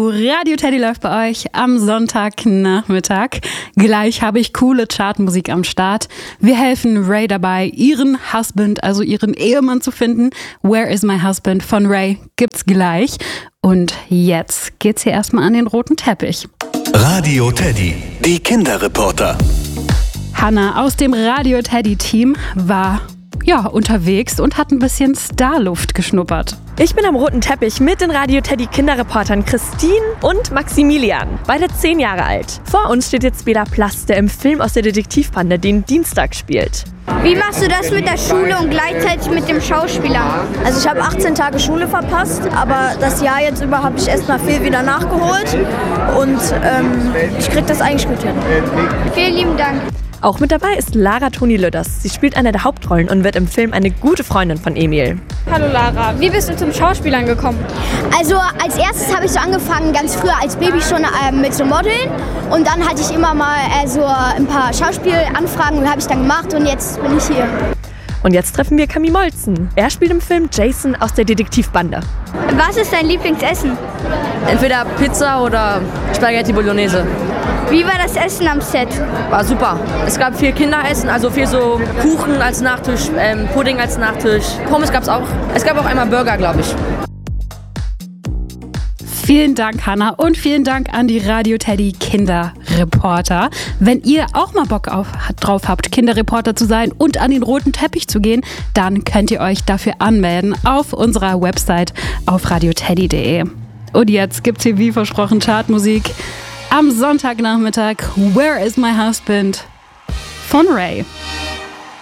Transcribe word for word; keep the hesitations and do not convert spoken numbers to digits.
Radio Teddy läuft bei euch am Sonntagnachmittag. Gleich habe ich coole Chartmusik am Start. Wir helfen Ray dabei, ihren Husband, also ihren Ehemann zu finden. Where is my husband von Ray gibt's gleich. Und jetzt geht's hier erstmal an den roten Teppich. Radio Teddy, die Kinderreporter. Hannah aus dem Radio Teddy Team war ja unterwegs und hat ein bisschen Starluft geschnuppert. Ich bin am roten Teppich mit den Radio Teddy Kinderreportern Christine und Maximilian, beide zehn Jahre alt. Vor uns steht jetzt Bela Plass, der im Film aus der Detektivbande den Dienstag spielt. Wie machst du das mit der Schule und gleichzeitig mit dem Schauspieler? Also ich habe achtzehn Tage Schule verpasst, aber das Jahr jetzt über habe ich erstmal viel wieder nachgeholt und ähm, ich krieg das eigentlich gut hin. Vielen lieben Dank. Auch mit dabei ist Lara Toni-Lüders. Sie spielt eine der Hauptrollen und wird im Film eine gute Freundin von Emil. Hallo Lara, wie bist du zum Schauspielern gekommen? Also als erstes habe ich so angefangen, ganz früher als Baby schon äh, mit so Modeln. Und dann hatte ich immer mal äh, so ein paar Schauspielanfragen und habe ich dann gemacht und jetzt bin ich hier. Und jetzt treffen wir Camille Molzen. Er spielt im Film Jason aus der Detektivbande. Was ist dein Lieblingsessen? Entweder Pizza oder Spaghetti Bolognese. Wie war das Essen am Set? War super. Es gab viel Kinderessen, also viel so Kuchen als Nachtisch, ähm, Pudding als Nachtisch. Pommes gab es auch. Es gab auch einmal Burger, glaube ich. Vielen Dank, Hannah, und vielen Dank an die Radio Teddy Kinderreporter. Wenn ihr auch mal Bock auf, drauf habt, Kinderreporter zu sein und an den roten Teppich zu gehen, dann könnt ihr euch dafür anmelden auf unserer Website auf radioteddy punkt de. Und jetzt gibt's hier wie versprochen Chartmusik am Sonntagnachmittag. Where is my husband von Ray.